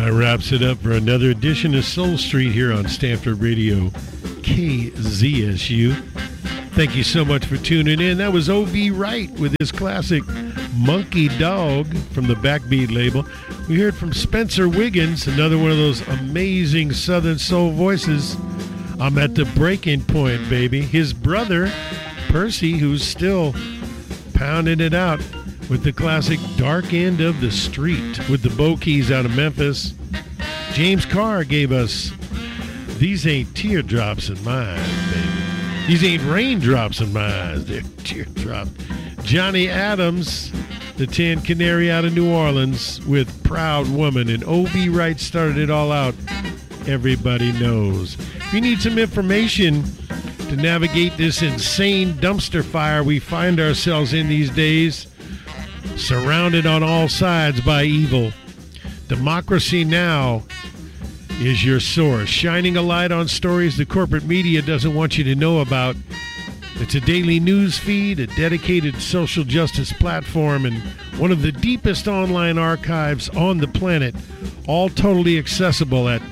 Wraps it up for another edition of Soul Street here on Stanford Radio KZSU. Thank you so much for tuning in. That was O.B. Wright with his classic Monkey Dog from the Backbeat label. We heard from Spencer Wiggins, another one of those amazing Southern soul voices. I'm at the breaking point, baby. His brother, Percy, who's still pounding it out with the classic Dark End of the Street with the Bo Keys out of Memphis. James Carr gave us These Ain't Teardrops in My Eyes, baby. These ain't raindrops in my eyes, they're teardrops. Johnny Adams, the Tin Canary out of New Orleans with Proud Woman, and O.B. Wright started it all out. Everybody knows. If you need some information to navigate this insane dumpster fire we find ourselves in these days, surrounded on all sides by evil, Democracy Now! Is your source, shining a light on stories the corporate media doesn't want you to know about. It's a daily news feed, a dedicated social justice platform, and one of the deepest online archives on the planet, all totally accessible at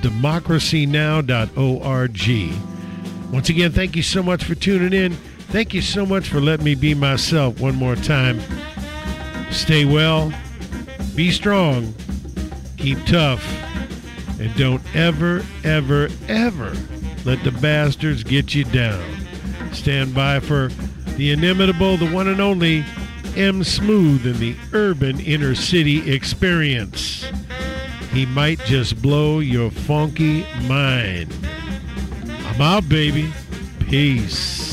democracynow.org. Once again, thank you so much for tuning in. Thank you so much for letting me be myself one more time. Stay well, be strong, keep tough, and don't ever, ever, ever let the bastards get you down. Stand by for the inimitable, the one and only M. Smooth in the Urban Inner City Experience. He might just blow your funky mind. I'm out, baby. Peace.